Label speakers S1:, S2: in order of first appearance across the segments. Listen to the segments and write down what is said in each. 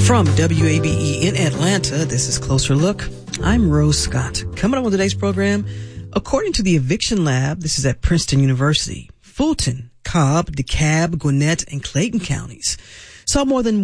S1: From WABE in Atlanta, this is Closer Look. I'm Rose Scott. Coming up on today's program, according to the Eviction Lab, this is at Princeton University, Fulton, Cobb, DeKalb, Gwinnett, and Clayton counties saw more than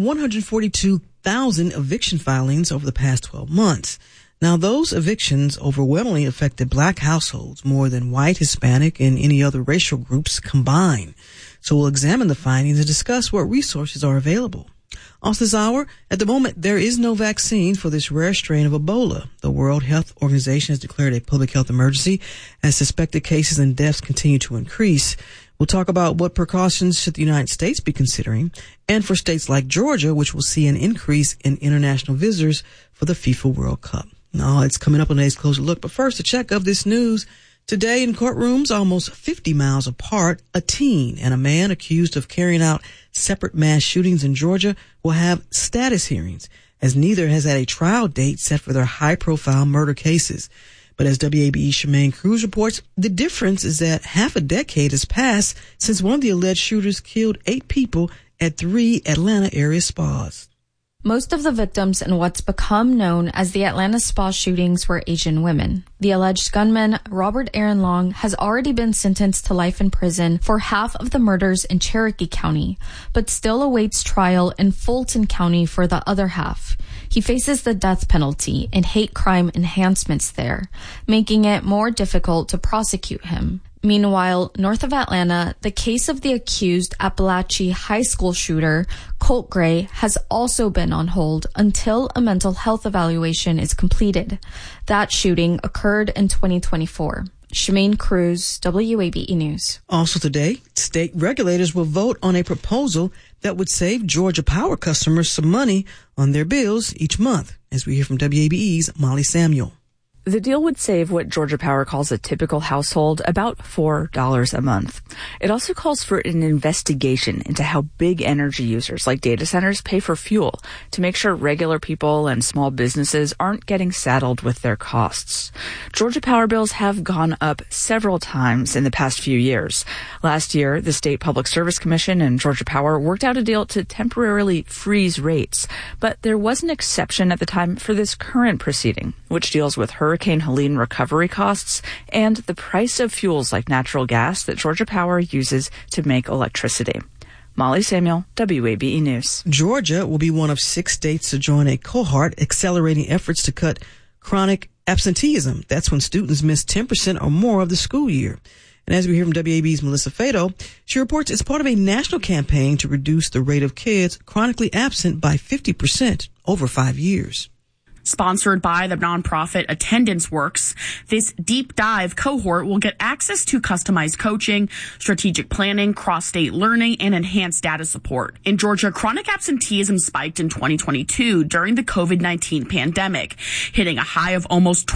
S1: 142,000 eviction filings over the past 12 months. Now, those evictions overwhelmingly affected black households more than white, Hispanic, and any other racial groups combined. So we'll examine the findings and discuss what resources are available. Also this hour, at the moment, there is no vaccine for this rare strain of Ebola. The World Health Organization has declared a public health emergency as suspected cases and deaths continue to increase. We'll talk about what precautions should the United States be considering, and for states like Georgia, which will see an increase in international visitors for the FIFA World Cup. Now, it's coming up on today's Closer Look, but first, a check of this news. Today, in courtrooms almost 50 miles apart, a teen and a man accused of carrying out separate mass shootings in Georgia will have status hearings, as neither has had a trial date set for their high-profile murder cases. But as WABE's Shemaine Cruz reports, the difference is that half a decade has passed since one of the alleged shooters killed 8 people at 3 Atlanta area spas.
S2: Most of the victims in what's become known as the Atlanta spa shootings were Asian women. The alleged gunman, Robert Aaron Long, has already been sentenced to life in prison for half of the murders in Cherokee County, but still awaits trial in Fulton County for the other half. He faces the death penalty and hate crime enhancements there, making it more difficult to prosecute him. Meanwhile, north of Atlanta, the case of the accused Appalachia High School shooter, Colt Gray, has also been on hold until a mental health evaluation is completed. That shooting occurred in 2024. Shemaine Cruz, WABE News.
S1: Also today, state regulators will vote on a proposal that would save Georgia Power customers some money on their bills each month, as we hear from WABE's Molly Samuel.
S3: The deal would save what Georgia Power calls a typical household about $4 a month. It also calls for an investigation into how big energy users like data centers pay for fuel to make sure regular people and small businesses aren't getting saddled with their costs. Georgia Power bills have gone up several times in the past few years. Last year, the State Public Service Commission and Georgia Power worked out a deal to temporarily freeze rates, but there was an exception at the time for this current proceeding, which deals with Hurricane Helene recovery costs and the price of fuels like natural gas that Georgia Power uses to make electricity. Molly Samuel, WABE News.
S1: Georgia will be one of 6 states to join a cohort accelerating efforts to cut chronic absenteeism. That's when students miss 10% or more of the school year. And as we hear from WABE's Melissa Fato, she reports it's part of a national campaign to reduce the rate of kids chronically absent by 50% over 5 years.
S4: Sponsored by the nonprofit Attendance Works, this deep dive cohort will get access to customized coaching, strategic planning, cross-state learning, and enhanced data support. In Georgia, chronic absenteeism spiked in 2022 during the COVID-19 pandemic, hitting a high of almost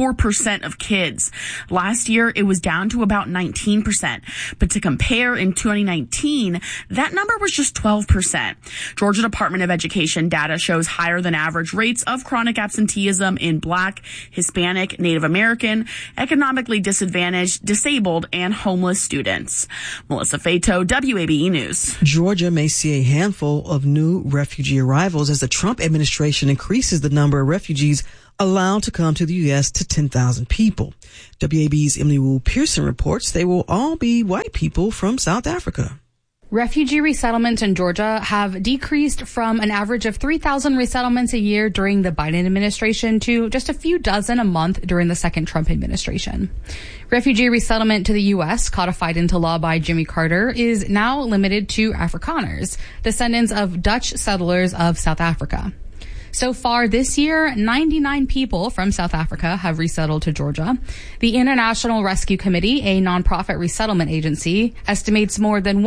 S4: 24% of kids. Last year, it was down to about 19%. But to compare, in 2019, that number was just 12%. Georgia Department of Education data shows higher than average rates of chronic absenteeism in Black, Hispanic, Native American, economically disadvantaged, disabled, and homeless students. Melissa Fato, WABE News.
S1: Georgia may see a handful of new refugee arrivals as the Trump administration increases the number of refugees allowed to come to the U.S. to 10,000 people. WABE's Emily Wu Pearson reports they will all be white people from South Africa.
S5: Refugee resettlements in Georgia have decreased from an average of 3,000 resettlements a year during the Biden administration to just a few dozen a month during the second Trump administration. Refugee resettlement to the U.S., codified into law by Jimmy Carter, is now limited to Afrikaners, descendants of Dutch settlers of South Africa. So far this year, 99 people from South Africa have resettled to Georgia. The International Rescue Committee, a nonprofit resettlement agency, estimates more than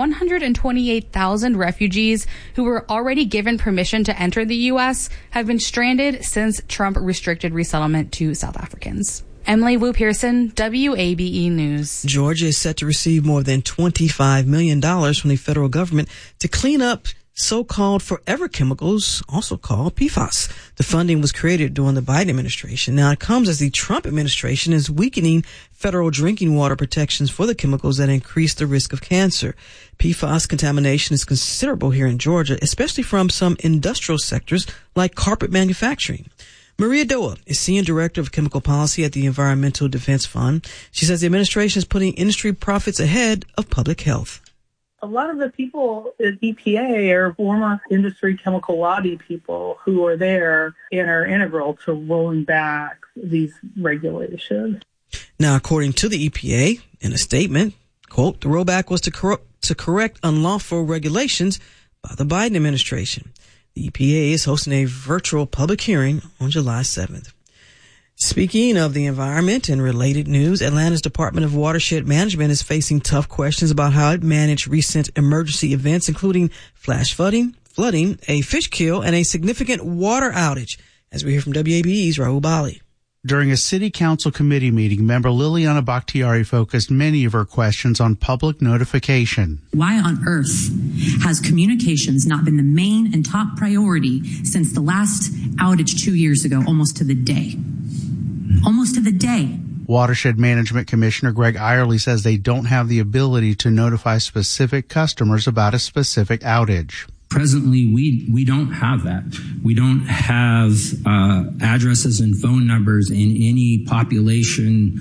S5: 128,000 refugees who were already given permission to enter the U.S. have been stranded since Trump restricted resettlement to South Africans. Emily Wu Pearson, WABE News.
S1: Georgia is set to receive more than $25 million from the federal government to clean up so-called forever chemicals, also called PFAS. The funding was created during the Biden administration. Now, it comes as the Trump administration is weakening federal drinking water protections for the chemicals that increase the risk of cancer. PFAS contamination is considerable here in Georgia, especially from some industrial sectors like carpet manufacturing. Maria Doa is Senior Director of Chemical Policy at the Environmental Defense Fund. She says the administration is putting industry profits ahead of public health.
S6: A lot of the people at EPA are former industry chemical lobby people who are there and are integral to rolling back these regulations.
S1: Now, according to the EPA, in a statement, quote, the rollback was to correct unlawful regulations by the Biden administration. The EPA is hosting a virtual public hearing on July 7th. Speaking of the environment and related news, Atlanta's Department of Watershed Management is facing tough questions about how it managed recent emergency events, including flash flooding, a fish kill, and a significant water outage, as we hear from WABE's Rahul Bali.
S7: During a city council committee meeting, member Liliana Bakhtiari focused many of her questions on public notification.
S8: Why on earth has communications not been the main and top priority since the last outage 2 years ago, almost to the day? Almost to the day.
S7: Watershed Management Commissioner Greg Irely says they don't have the ability to notify specific customers about a specific outage.
S9: Presently, we don't have that. We don't have addresses and phone numbers in any population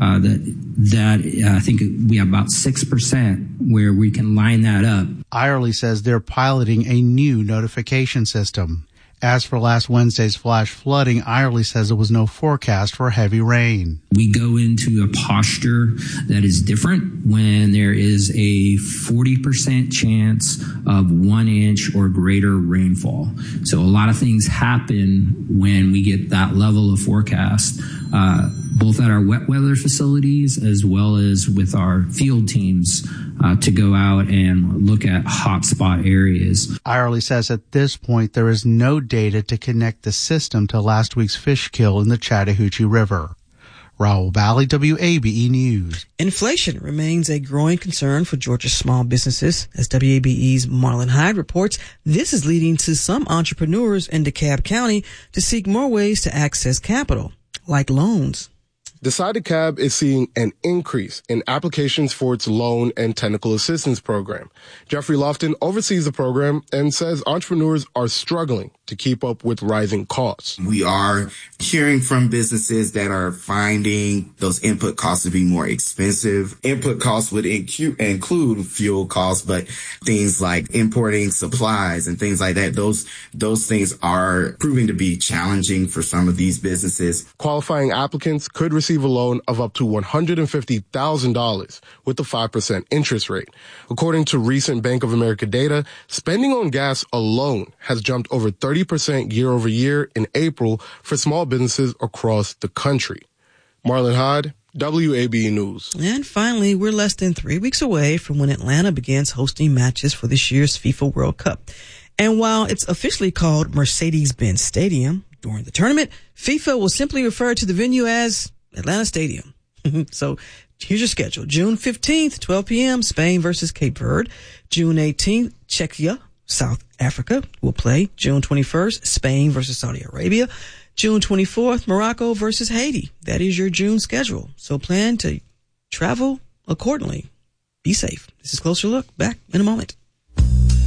S9: that I think we have about 6% where we can line that up.
S7: Irely says they're piloting a new notification system. As for last Wednesday's flash flooding, Irely says there was no forecast for heavy rain.
S9: We go into a posture that is different when there is a 40% chance of 1 inch or greater rainfall. So a lot of things happen when we get that level of forecast, both at our wet weather facilities as well as with our field teams to go out and look at hotspot areas.
S7: Irely says at this point there is no data to connect the system to last week's fish kill in the Chattahoochee River. Rahul Bali, WABE News.
S1: Inflation remains a growing concern for Georgia's small businesses. As WABE's Marlon Hyde reports, this is leading to some entrepreneurs in DeKalb County to seek more ways to access capital, like loans.
S10: DeCidedCab is seeing an increase in applications for its loan and technical assistance program. Jeffrey Lofton oversees the program and says entrepreneurs are struggling to keep up with rising costs.
S11: We are hearing from businesses that are finding those input costs to be more expensive. Input costs would include fuel costs, but things like importing supplies and things like that, those things are proving to be challenging for some of these businesses.
S10: Qualifying applicants could receive a loan of up to $150,000 with a 5% interest rate. According to recent Bank of America data, spending on gas alone has jumped over 30% year over year in April for small businesses across the country. Marlon Hyde, WABE News.
S1: And finally, we're less than 3 weeks away from when Atlanta begins hosting matches for this year's FIFA World Cup. And while it's officially called Mercedes-Benz Stadium, during the tournament, FIFA will simply refer to the venue as Atlanta Stadium. So here's your schedule. June 15th, 12 p.m., Spain versus Cape Verde. June 18th, Czechia, South Africa will play. June 21st, Spain versus Saudi Arabia. June 24th, Morocco versus Haiti. That is your June schedule. So plan to travel accordingly. Be safe. This is Closer Look. Back in a moment.